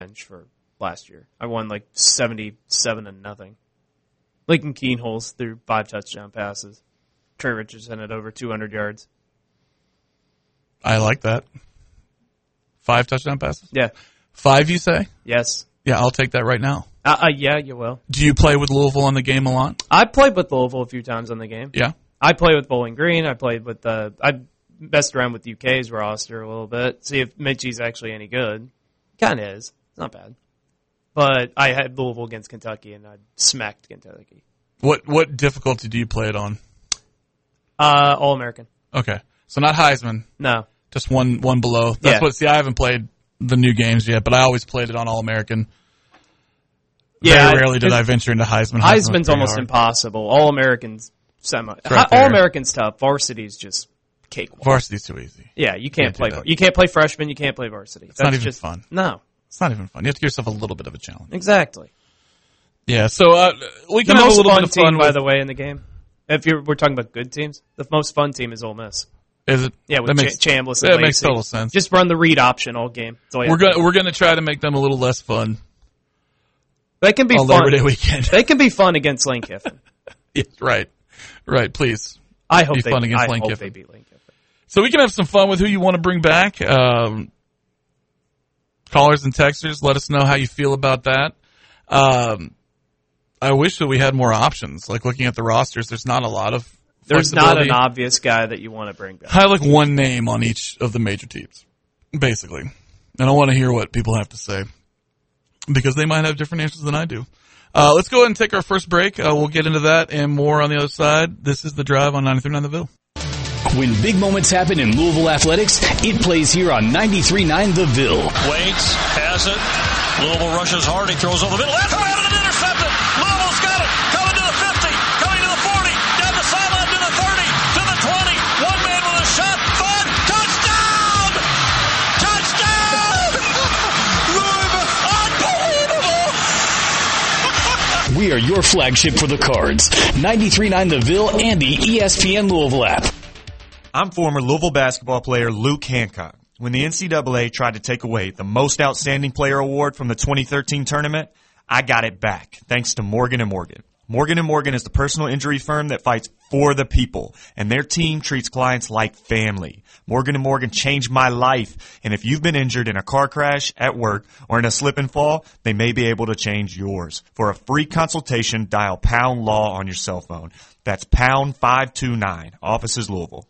revenge for last year. I won like 77-0. Lincoln Keenholz threw 5 touchdown passes. Trey Richardson had over 200 yards. I like that. 5 touchdown passes? Yeah. 5, you say? Yes. Yeah, I'll take that right now. Yeah, you will. Do you play with Louisville on the game a lot? I played with Louisville a few times on the game. Yeah. I played with Bowling Green. I played with I messed around with UK's roster a little bit. See if Mitchie's actually any good. Kind of is. It's not bad. But I had Louisville against Kentucky, and I smacked Kentucky. What difficulty do you play it on? All-American. Okay. So not Heisman. No. Just one below. That's I haven't played the new games yet, but I always played it on All-American. Very rarely did I venture into Heisman. Heisman's almost impossible. All-American's All-American's tough. Varsity's just cakewalk. Varsity's too easy. Yeah, you can't play. You can't play freshman. You can't play varsity. It's not even fun. No, it's not even fun. You have to give yourself a little bit of a challenge. Exactly. Yeah. So we can have a little bit of fun. By the way, in the game, we're talking about good teams, the most fun team is Ole Miss. Is it? Yeah, with Chambliss and That Lacey. makes total sense. Just run the read option all game. We're gonna try to make them a little less fun. They can be on fun. Labor Day weekend. They can be fun against Lane Kiffin. Yeah, right. Please. I hope they beat Lane Kiffin. So we can have some fun with who you want to bring back. Callers and texters, let us know how you feel about that. I wish that we had more options. Like looking at the rosters, there's not a lot of. There's not an obvious guy that you want to bring back. I have like one name on each of the major teams, basically. And I want to hear what people have to say because they might have different answers than I do. Let's go ahead and take our first break. We'll get into that and more on the other side. This is The Drive on 93.9 The Ville. When big moments happen in Louisville athletics, it plays here on 93.9 The Ville. Waits has it. Louisville rushes hard. He throws over the middle. That's around and intercepted. Louisville's got it. Coming to the 50. Coming to the 40. Down the sideline to the 30. To the 20. One man with a shot. 5. Touchdown! Touchdown! Louisville. Unbelievable! We are your flagship for the Cards. 93.9 The Ville and the ESPN Louisville app. I'm former Louisville basketball player Luke Hancock. When the NCAA tried to take away the Most Outstanding Player Award from the 2013 tournament, I got it back, thanks to Morgan & Morgan. Morgan & Morgan is the personal injury firm that fights for the people, and their team treats clients like family. Morgan & Morgan changed my life, and if you've been injured in a car crash, at work, or in a slip and fall, they may be able to change yours. For a free consultation, dial Pound Law on your cell phone. That's Pound 529, Offices Louisville.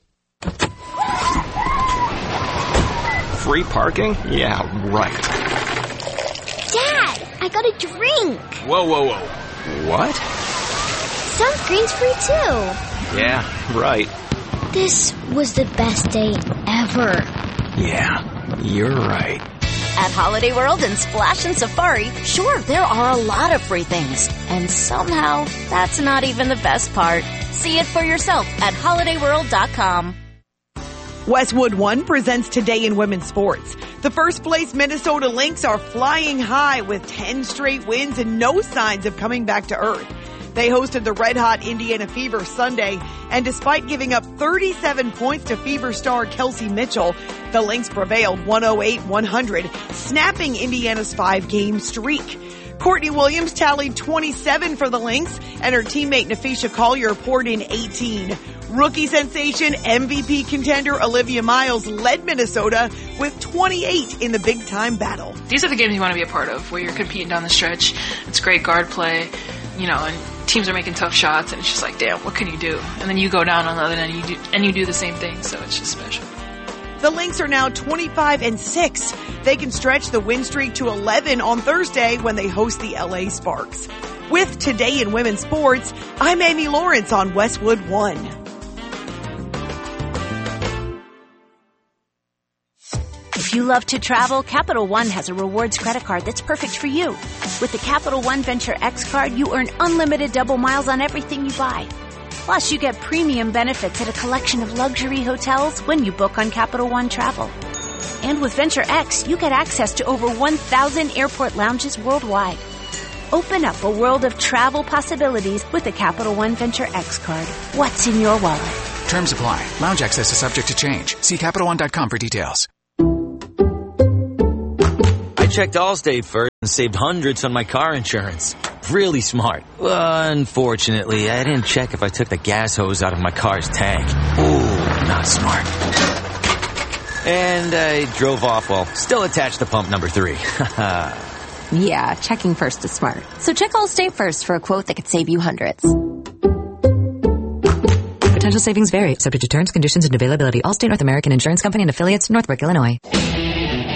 Free parking? Yeah, right. Dad, I got a drink. Whoa. What? Sunscreen's free too. Yeah, right. This was the best day ever. Yeah, you're right. At Holiday World and Splash and Safari, sure, there are a lot of free things. And somehow, that's not even the best part. See it for yourself at holidayworld.com. Westwood One presents Today in Women's Sports. The first place Minnesota Lynx are flying high with 10 straight wins and no signs of coming back to earth. They hosted the red-hot Indiana Fever Sunday, and despite giving up 37 points to Fever star Kelsey Mitchell, the Lynx prevailed 108-100, snapping Indiana's 5-game streak. Courtney Williams tallied 27 for the Lynx, and her teammate Nafisha Collier poured in 18. Rookie sensation MVP contender Olivia Miles led Minnesota with 28 in the big-time battle. These are the games you want to be a part of, where you're competing down the stretch. It's great guard play, and teams are making tough shots, and it's just like, damn, what can you do? And then you go down on the other end, and you do the same thing, so it's just special. The Lynx are now 25-6. They can stretch the win streak to 11 on Thursday when they host the LA Sparks. With Today in Women's Sports, I'm Amy Lawrence on Westwood One. If you love to travel, Capital One has a rewards credit card that's perfect for you. With the Capital One Venture X card, you earn unlimited double miles on everything you buy. Plus, you get premium benefits at a collection of luxury hotels when you book on Capital One Travel. And with Venture X, you get access to over 1,000 airport lounges worldwide. Open up a world of travel possibilities with the Capital One Venture X card. What's in your wallet? Terms apply. Lounge access is subject to change. See CapitalOne.com for details. checked Allstate first and saved hundreds on my car insurance. Really smart. Unfortunately, I didn't check if I took the gas hose out of my car's tank. Ooh, not smart. And I drove off while still attached to pump number 3. Yeah, checking first is smart. So check Allstate first for a quote that could save you hundreds. Potential savings vary, subject to terms, conditions, and availability. Allstate North American Insurance Company and affiliates, Northbrook, Illinois.